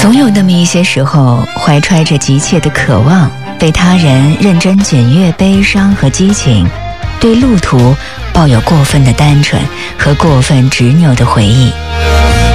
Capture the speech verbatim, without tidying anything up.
总有那么一些时候，怀揣着急切的渴望，被他人认真检阅悲伤和激情，对路途抱有过分的单纯和过分执拗的回忆。